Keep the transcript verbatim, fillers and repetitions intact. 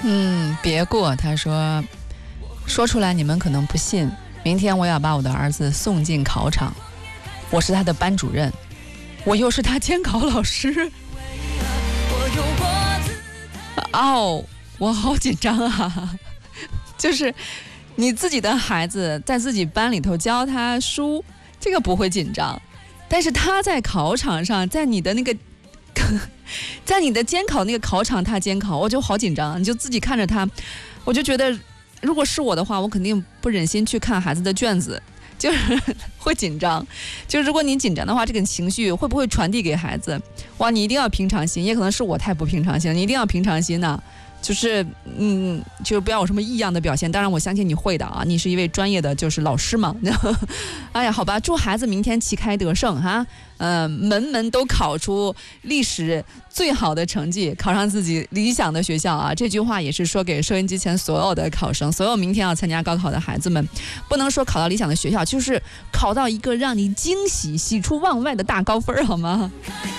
嗯，别过。他说，说出来你们可能不信，明天我要把我的儿子送进考场，我是他的班主任，我又是他监考老师。哦，我好紧张啊！就是你自己的孩子在自己班里头教他书，这个不会紧张，但是他在考场上，在你的那个在你的监考那个考场他监考，我就好紧张。你就自己看着他，我就觉得如果是我的话，我肯定不忍心去看孩子的卷子，就是会紧张。就如果你紧张的话，这个情绪会不会传递给孩子？哇，你一定要平常心，也可能是我太不平常心了，你一定要平常心呢、啊。就是嗯，就不要有什么异样的表现。当然，我相信你会的啊，你是一位专业的就是老师嘛。哎呀，好吧，祝孩子明天旗开得胜哈，呃，门门都考出历史最好的成绩，考上自己理想的学校啊。这句话也是说给收音机前所有的考生，所有明天要参加高考的孩子们，不能说考到理想的学校，就是考到一个让你惊喜、喜出望外的大高分，好吗？